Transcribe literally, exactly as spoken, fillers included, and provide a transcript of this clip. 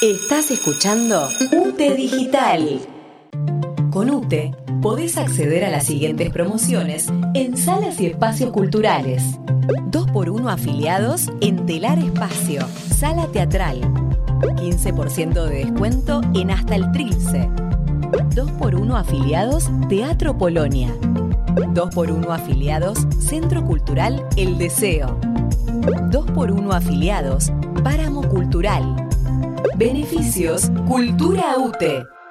Estás escuchando UTE Digital. Con UTE podés acceder a las siguientes promociones en salas y espacios culturales. dos por uno afiliados en Telar Espacio, Sala Teatral. quince por ciento de descuento en Hasta el Trilce. dos por uno afiliados Teatro Polonia. dos por uno afiliados Centro Cultural El Deseo. dos por uno afiliados Páramo Cultural. Beneficios Cultura UTE.